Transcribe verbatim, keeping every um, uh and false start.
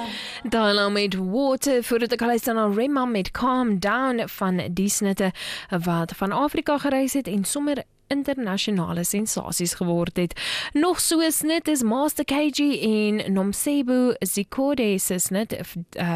Diana met Water, voordat ek luister na Rema met Calm Down van die snitte wat van Afrika gereis het en sommer internasionale sensasies geword het. Nog so 'n snit is Master K G en Nomcebo Zikode se snit uh,